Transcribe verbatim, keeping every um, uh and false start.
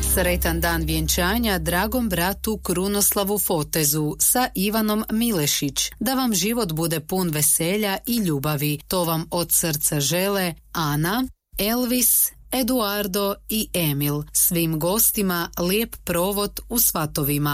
Sretan dan vjenčanja dragom bratu Krunoslavu Fotezu sa Ivanom Milešić. Da vam život bude pun veselja i ljubavi. To vam od srca žele Ana, Elvis, Eduardo i Emil. Svim gostima lijep provod u svatovima.